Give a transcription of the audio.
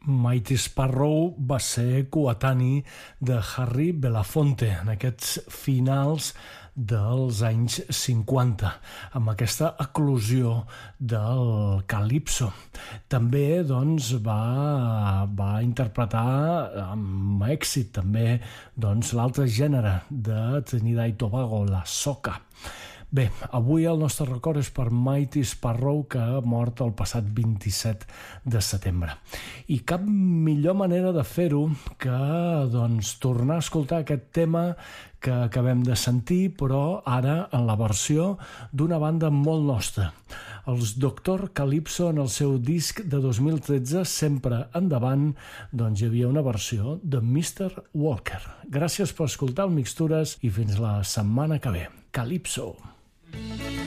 Mighty Sparrow va ser coetani de Harry Belafonte en aquests finals dels anys 50, amb aquesta eclosió del calypso. També va interpretar amb èxit també l'altre gènere de Trinidad i Tobago, la soca. Bé, avui el nostre record és per Mighty Sparrow, que ha mort el passat 27 de setembre. I cap millor manera de fer-ho que tornar a escoltar aquest tema que acabem de sentir, però ara en la versió d'una banda molt nostra. Els Dr. Calypso, en el seu disc de 2013, Sempre endavant, hi havia una versió de Mr. Walker. Gràcies per escoltar el Mixtures i fins la setmana que ve. Calypso.